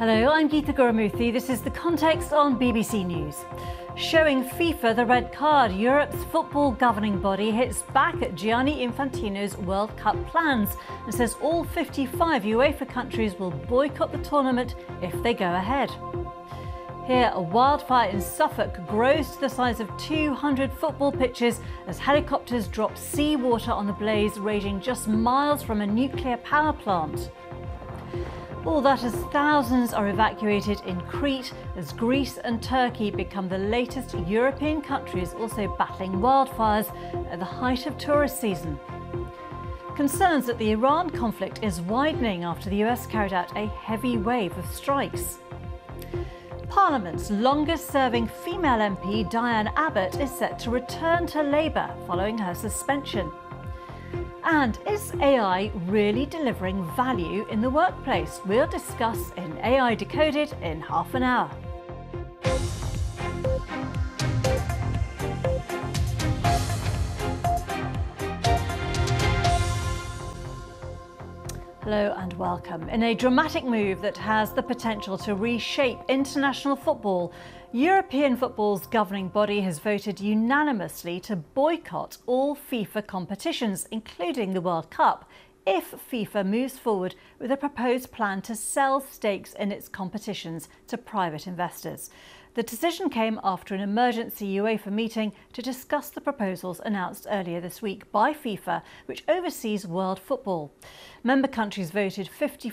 Hello, I'm Geetha Gurumurthy. This is The Context on BBC News. Showing FIFA the red card, Europe's football governing body hits back at Gianni Infantino's World Cup plans and says all 55 UEFA countries will boycott the tournament if they go ahead. Here, a wildfire in Suffolk grows to the size of 200 football pitches as helicopters drop seawater on the blaze raging just miles from a nuclear power plant. All that as thousands are evacuated in Crete as Greece and Turkey become the latest European countries also battling wildfires at the height of tourist season. Concerns that the Iran conflict is widening after the US carried out a heavy wave of strikes. Parliament's longest-serving female MP, Diane Abbott, is set to return to Labour following her suspension. And is AI really delivering value in the workplace? We'll discuss in AI Decoded in half an hour. Hello and welcome. In a dramatic move that has the potential to reshape international football, European football's governing body has voted unanimously to boycott all FIFA competitions, including the World Cup, if FIFA moves forward with a proposed plan to sell stakes in its competitions to private investors. The decision came after an emergency UEFA meeting to discuss the proposals announced earlier this week by FIFA, which oversees world football. Member countries voted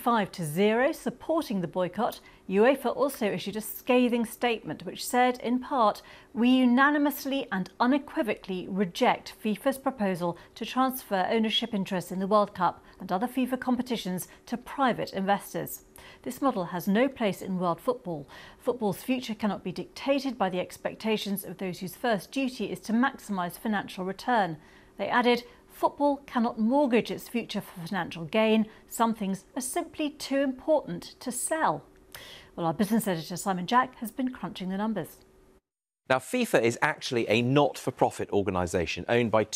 55-0 supporting the boycott. UEFA also issued a scathing statement which said, in part, "We unanimously and unequivocally reject FIFA's proposal to transfer ownership interests in the World Cup and other FIFA competitions to private investors. This model has no place in world football. Football's future cannot be dictated by the expectations of those whose first duty is to maximise financial return." They added, "Football cannot mortgage its future for financial gain. Some things are simply too important to sell." Well, our business editor Simon Jack has been crunching the numbers. Now, FIFA is actually a not-for-profit organisation owned by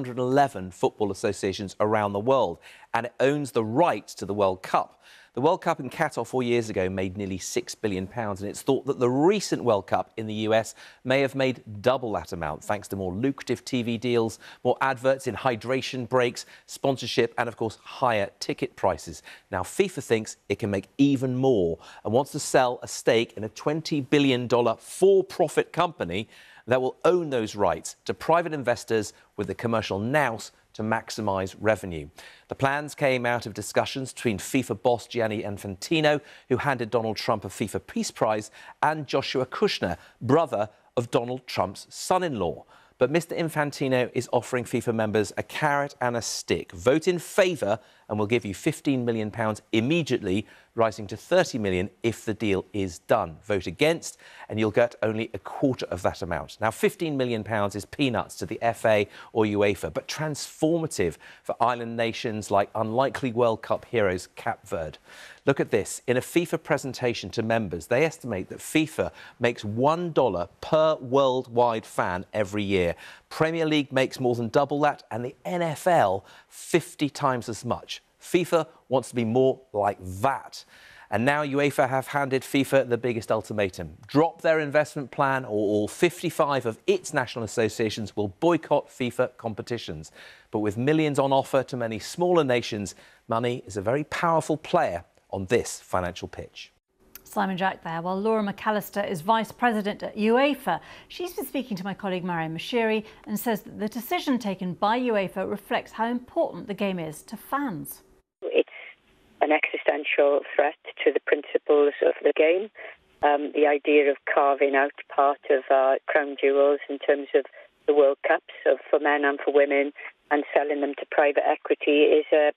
211 football associations around the world, and it owns the rights to the World Cup. The World Cup in Qatar 4 years ago made nearly £6 billion, and it's thought that the recent World Cup in the US may have made double that amount, thanks to more lucrative TV deals, more adverts in hydration breaks, sponsorship, and of course, higher ticket prices. Now, FIFA thinks it can make even more and wants to sell a stake in a $20 billion for-profit company that will own those rights to private investors with the commercial nous to maximise revenue. The plans came out of discussions between FIFA boss Gianni Infantino, who handed Donald Trump a FIFA Peace Prize, and Joshua Kushner, brother of Donald Trump's son-in-law. But Mr. Infantino is offering FIFA members a carrot and a stick. Vote in favour and we'll give you £15 million immediately, rising to £30 million if the deal is done. Vote against and you'll get only a quarter of that amount. Now, £15 million is peanuts to the FA or UEFA, but transformative for island nations like unlikely World Cup heroes Cape Verde. Look at this. In a FIFA presentation to members, they estimate that FIFA makes $1 per worldwide fan every year. Premier League makes more than double that, and the NFL 50 times as much. FIFA wants to be more like that. And now UEFA have handed FIFA the biggest ultimatum. Drop their investment plan or all 55 of its national associations will boycott FIFA competitions. But with millions on offer to many smaller nations, money is a very powerful player on this financial pitch. Simon Jack there, while Laura McAllister is Vice President at UEFA. She's been speaking to my colleague Mariam Mashiri and says that the decision taken by UEFA reflects how important the game is to fans. It's an existential threat to the principles of the game. The idea of carving out part of our crown jewels in terms of the World Cups for men and for women and selling them to private equity is a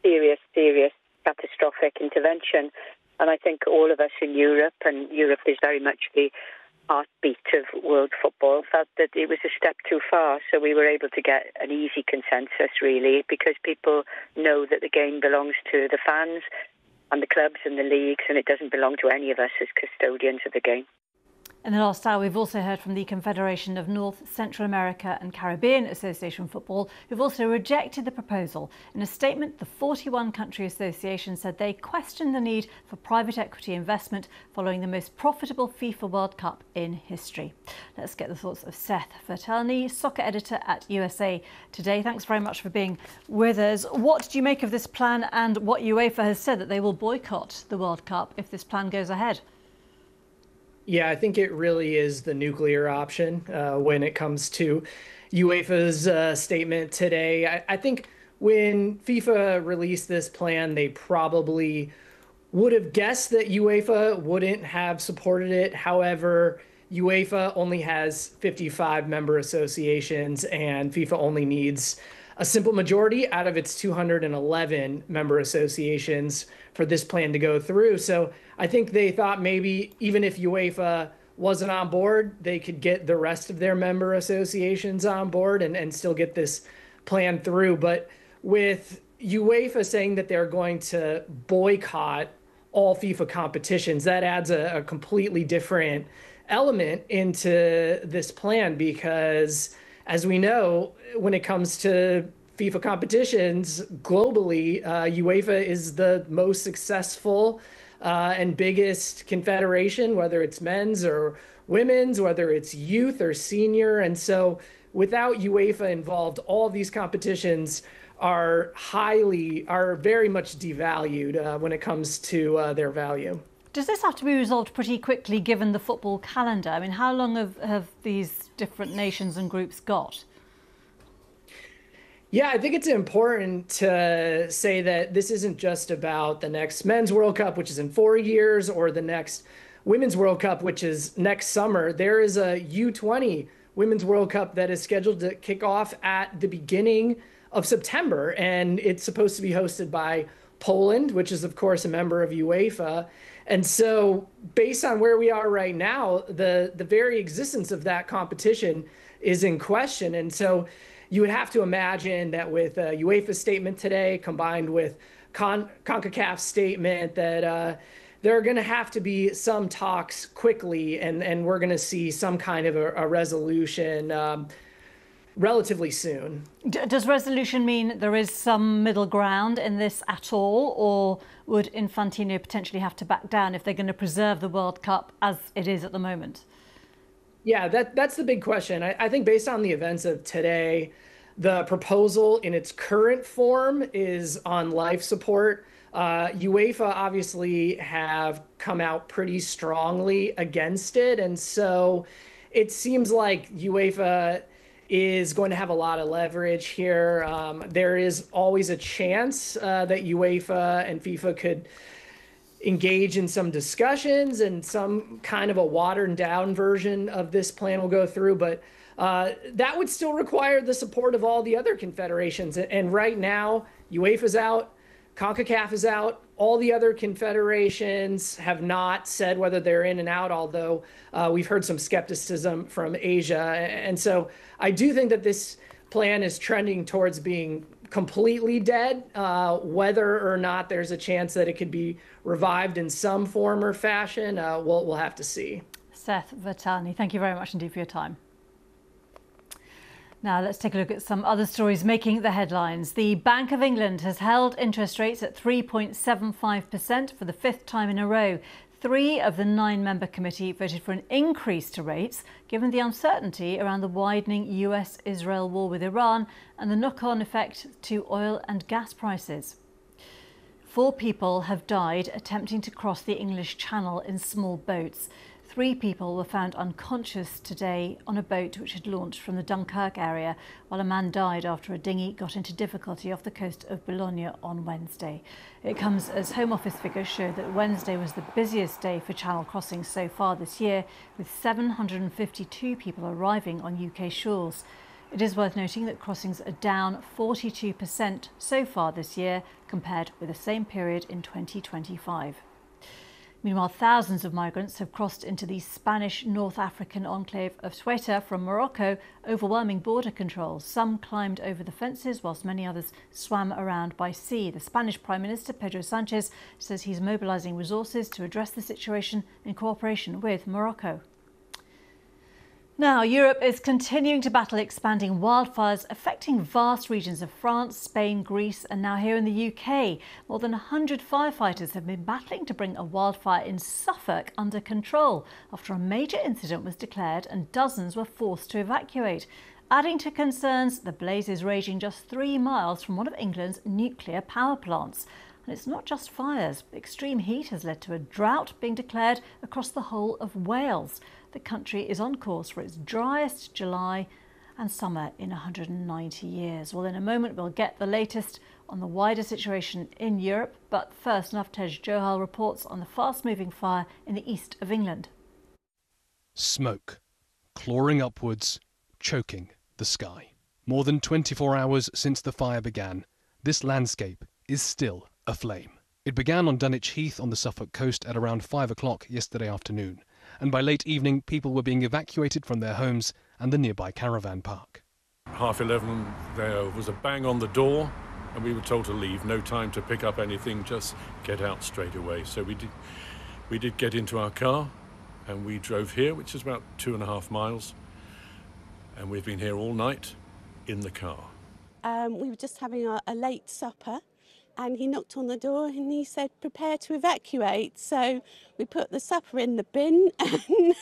serious catastrophic intervention. And I think all of us in Europe, and Europe is very much the heartbeat of world football, felt that it was a step too far. So we were able to get an easy consensus, really, because people know that the game belongs to the fans and the clubs and the leagues, and it doesn't belong to any of us as custodians of the game. In the last hour, we've also heard from the Confederation of North, Central America and Caribbean Association Football, who've also rejected the proposal. In a statement, the 41-country association said they question the need for private equity investment following the most profitable FIFA World Cup in history. Let's get the thoughts of Seth Vertalny, soccer editor at USA Today. Thanks very much for being with us. What do you make of this plan and what UEFA has said that they will boycott the World Cup if this plan goes ahead? Yeah, I think it really is the nuclear option when it comes to UEFA's statement today. I think when FIFA released this plan, they probably would have guessed that UEFA wouldn't have supported it. However, UEFA only has 55 member associations, and FIFA only needs a simple majority out of its 211 member associations for this plan to go through. So I think they thought maybe even if UEFA wasn't on board, they could get the rest of their member associations on board and still get this plan through. But with UEFA saying that they're going to boycott all FIFA competitions, that adds a completely different element into this plan, because as we know, when it comes to FIFA competitions globally, UEFA is the most successful and biggest confederation, whether it's men's or women's, whether it's youth or senior. And so without UEFA involved, all of these competitions are very much devalued when it comes to their value. Does this have to be resolved pretty quickly given the football calendar? I mean, how long have these different nations and groups got? Yeah, I think it's important to say that this isn't just about the next Men's World Cup, which is in 4 years, or the next Women's World Cup, which is next summer. There is a U20 Women's World Cup that is scheduled to kick off at the beginning of September, and it's supposed to be hosted by Poland, which is, of course, a member of UEFA. And so based on where we are right now, the very existence of that competition is in question. And so you would have to imagine that with UEFA's statement today, combined with CONCACAF's statement, that there are going to have to be some talks quickly, and we're going to see some kind of a resolution relatively soon. Does resolution mean there is some middle ground in this at all, or would Infantino potentially have to back down if they're going to preserve the World Cup as it is at the moment? Yeah, that's the big question. I think based on the events of today, the proposal in its current form is on life support. UEFA obviously have come out pretty strongly against it. And so it seems like UEFA is going to have a lot of leverage here. There is always a chance that UEFA and FIFA could engage in some discussions and some kind of a watered down version of this plan will go through. But that would still require the support of all the other confederations. And right now, UEFA's out, CONCACAF is out. All the other confederations have not said whether they're in and out, although we've heard some skepticism from Asia. And so I do think that this plan is trending towards being completely dead. Whether or not there's a chance that it could be revived in some form or fashion, we'll have to see. Seth Vertalny, thank you very much indeed for your time. Now let's take a look at some other stories making the headlines. The Bank of England has held interest rates at 3.75% for the fifth time in a row. 3 of the 9-member committee voted for an increase to rates, given the uncertainty around the widening US-Israel war with Iran and the knock-on effect to oil and gas prices. 4 people have died attempting to cross the English Channel in small boats. 3 people were found unconscious today on a boat which had launched from the Dunkirk area, while a man died after a dinghy got into difficulty off the coast of Boulogne on Wednesday. It comes as Home Office figures show that Wednesday was the busiest day for Channel crossings so far this year, with 752 people arriving on UK shores. It is worth noting that crossings are down 42% so far this year compared with the same period in 2025. Meanwhile, thousands of migrants have crossed into the Spanish North African enclave of Ceuta from Morocco, overwhelming border controls. Some climbed over the fences, whilst many others swam around by sea. The Spanish Prime Minister, Pedro Sánchez, says he's mobilising resources to address the situation in cooperation with Morocco. Now, Europe is continuing to battle expanding wildfires affecting vast regions of France, Spain, Greece and now here in the UK. More than 100 firefighters have been battling to bring a wildfire in Suffolk under control after a major incident was declared and dozens were forced to evacuate. Adding to concerns, the blaze is raging just 3 miles from one of England's nuclear power plants. And it's not just fires. Extreme heat has led to a drought being declared across the whole of Wales. The country is on course for its driest July and summer in 190 years. Well, in a moment, we'll get the latest on the wider situation in Europe. But first, Navtej Johal reports on the fast-moving fire in the east of England. Smoke, clawing upwards, choking the sky. More than 24 hours since the fire began, this landscape is still aflame. It began on Dunwich Heath on the Suffolk coast at around 5 o'clock yesterday afternoon, and by late evening people were being evacuated from their homes and the nearby caravan park. 11:30 there was a bang on the door and we were told to leave, no time to pick up anything, just get out straight away. So we did get into our car and we drove here, which is about 2.5 miles, and we've been here all night in the car. We were just having a late supper and he knocked on the door and he said, prepare to evacuate. So we put the supper in the bin and